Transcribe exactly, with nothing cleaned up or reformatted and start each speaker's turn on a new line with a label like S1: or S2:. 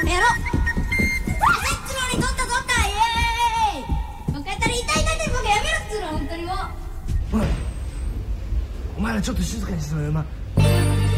S1: の野郎。あさっちのに取った取った。イエーイ。もう一回やったら痛い痛い痛い。僕やめろっつうの本当にもう。
S2: おい、お前らちょっと静かにしろよ。お前